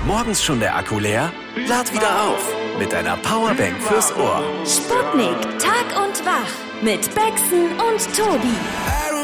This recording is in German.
Morgens schon der Akku leer? Lad wieder auf mit deiner Powerbank fürs Ohr. Sputnik, Tag und Wach mit Bexen und Tobi.